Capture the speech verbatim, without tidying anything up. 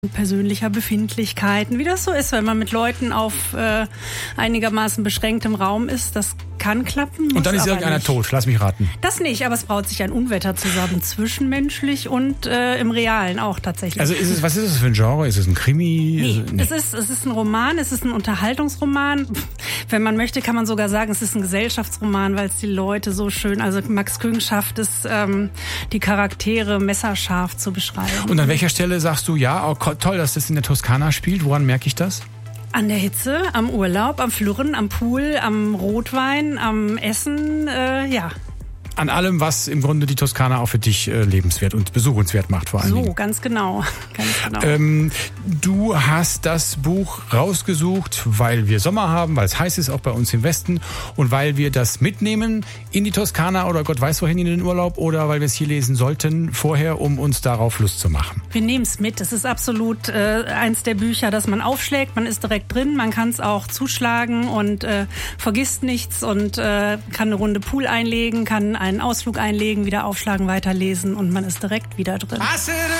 persönlicher Befindlichkeiten, wie das so ist, wenn man mit Leuten auf äh, einigermaßen beschränktem Raum ist. Das kann klappen. Und dann ist irgendeiner nicht. tot, lass mich raten. Das nicht, aber es braut sich ein Unwetter zusammen, zwischenmenschlich und äh, im Realen auch tatsächlich. Also ist es, was ist es für ein Genre? Ist es ein Krimi? Nee, nee. Es, ist, es ist ein Roman, es ist ein Unterhaltungsroman. Wenn man möchte, kann man sogar sagen, es ist ein Gesellschaftsroman, weil es die Leute so schön, also Max Küng schafft es, ähm, die Charaktere messerscharf zu beschreiben. Und an welcher Stelle sagst du, ja, oh, toll, dass das in der Toskana spielt? Woran merke ich das? An der Hitze, am Urlaub, am Flirren, am Pool, am Rotwein, am Essen, äh, ja. An allem, was im Grunde die Toskana auch für dich äh, lebenswert und besuchenswert macht vor allen Dingen. So, ganz genau. Ganz genau. Ähm, du hast das Buch rausgesucht, weil wir Sommer haben, weil es heiß ist, auch bei uns im Westen und weil wir das mitnehmen in die Toskana oder Gott weiß wohin in den Urlaub oder weil wir es hier lesen sollten vorher, um uns darauf Lust zu machen. Wir nehmen es mit. Es ist absolut äh, eins der Bücher, das man aufschlägt. Man ist direkt drin, man kann es auch zuschlagen und äh, vergisst nichts und äh, kann eine Runde Pool einlegen, kann einen Ausflug einlegen, wieder aufschlagen, weiterlesen und man ist direkt wieder drin.